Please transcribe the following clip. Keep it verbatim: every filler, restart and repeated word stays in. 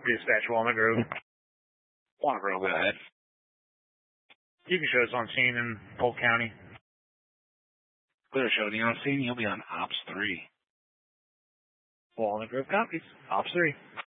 Dispatch Walnut Grove. Walnut Grove, go ahead. You can show us on scene in Polk County. Clear show the on scene, you'll be on Ops three. Walnut Grove copies. Ops three.